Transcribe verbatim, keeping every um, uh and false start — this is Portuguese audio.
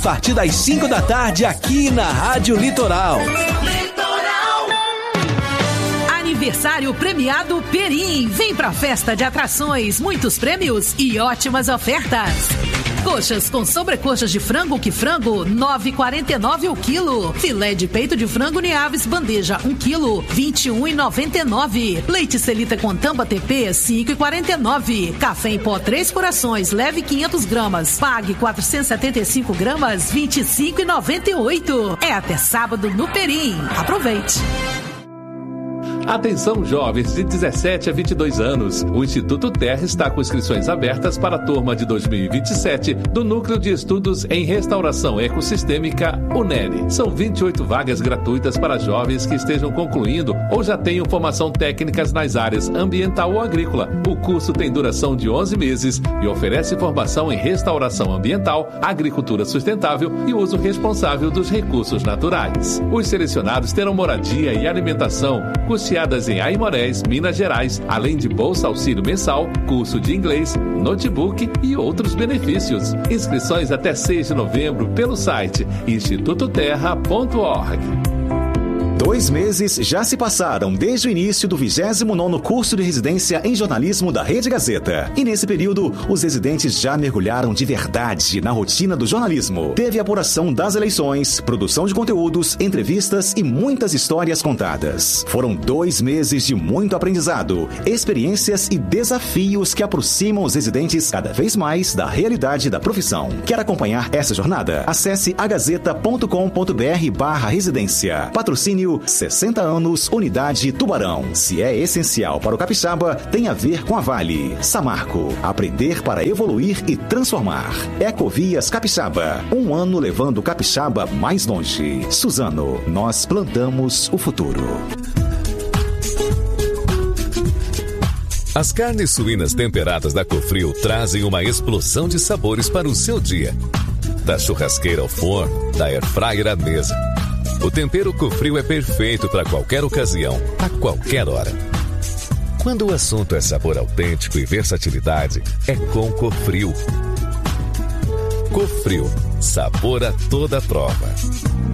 A partir das cinco da tarde aqui na Rádio Litoral. Litoral. Aniversário premiado Perim. Vem pra festa de atrações, muitos prêmios e ótimas ofertas. Coxas com sobrecoxas de frango que frango, nove reais e quarenta e nove centavos o quilo. Filé de peito de frango Neaves bandeja, um quilo, vinte e um reais e noventa e nove centavos. Leite Celita com tampa T P, cinco reais e quarenta e nove centavos. Café em pó Três Corações, leve quinhentas gramas. Pague quatrocentos e setenta e cinco gramas, vinte e cinco reais e noventa e oito centavos. É até sábado no Perim. Aproveite. Atenção jovens de dezessete a vinte e dois anos. O Instituto Terra está com inscrições abertas para a turma de dois mil e vinte e sete do Núcleo de Estudos em Restauração Ecossistêmica, U N E R. São vinte e oito vagas gratuitas para jovens que estejam concluindo ou já tenham formação técnicas nas áreas ambiental ou agrícola. O curso tem duração de onze meses e oferece formação em restauração ambiental, agricultura sustentável e uso responsável dos recursos naturais. Os selecionados terão moradia e alimentação custeadas em Aimorés, Minas Gerais, além de bolsa auxílio mensal, curso de inglês, notebook e outros benefícios. Inscrições até seis de novembro pelo site instituto terra ponto org. Dois meses já se passaram desde o início do vigésimo nono curso de residência em jornalismo da Rede Gazeta. E nesse período, os residentes já mergulharam de verdade na rotina do jornalismo. Teve apuração das eleições, produção de conteúdos, entrevistas e muitas histórias contadas. Foram dois meses de muito aprendizado, experiências e desafios que aproximam os residentes cada vez mais da realidade da profissão. Quer acompanhar essa jornada? Acesse agazeta ponto com ponto br barra residência. Patrocínio sessenta anos, Unidade Tubarão. Se é essencial para o capixaba, tem a ver com a Vale. Samarco, aprender para evoluir e transformar. Ecovias Capixaba, um ano levando o capixaba mais longe. Suzano, nós plantamos o futuro. As carnes suínas temperadas da Cofril trazem uma explosão de sabores para o seu dia. Da churrasqueira ao forno, da airfryer à mesa. O tempero Cofril é perfeito para qualquer ocasião, a qualquer hora. Quando o assunto é sabor autêntico e versatilidade, é com Cofril. Cofril, sabor a toda prova.